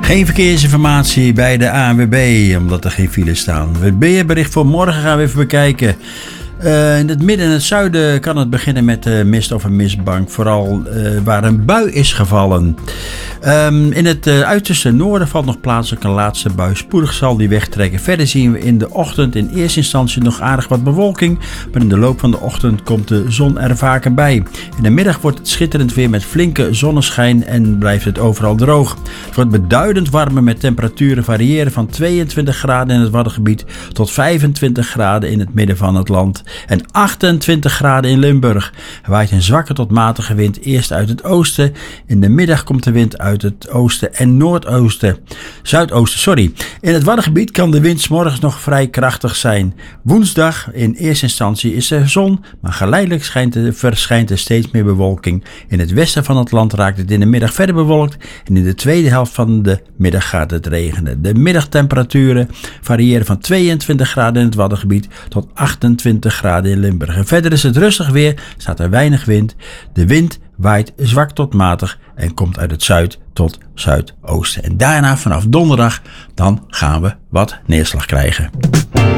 Geen verkeersinformatie bij de ANWB, omdat er geen files staan. Het weerbericht voor morgen gaan we even bekijken. In het midden en het zuiden kan het beginnen met mist of een mistbank. Vooral waar een bui is gevallen. In het uiterste noorden valt nog plaatselijk een laatste bui. Spoedig zal die wegtrekken. Verder zien we in de ochtend in eerste instantie nog aardig wat bewolking. Maar in de loop van de ochtend komt de zon er vaker bij. In de middag wordt het schitterend weer met flinke zonneschijn en blijft het overal droog. Het wordt beduidend warmer met temperaturen variëren van 22 graden in het Waddengebied tot 25 graden in het midden van het land. En 28 graden in Limburg. Er waait een zwakke tot matige wind eerst uit het oosten. In de middag komt de wind uit het oosten en zuidoosten. In het Waddengebied kan de wind 's morgens nog vrij krachtig zijn. Woensdag in eerste instantie is er zon, maar geleidelijk verschijnt er steeds meer bewolking. In het westen van het land raakt het in de middag verder bewolkt en in de tweede helft van de middag gaat het regenen. De middagtemperaturen variëren van 22 graden in het Waddengebied tot 28 graden in Limburg. En verder is het rustig weer, staat er weinig wind. De wind waait zwak tot matig en komt uit het zuid tot zuidoosten. En daarna vanaf donderdag dan gaan we wat neerslag krijgen.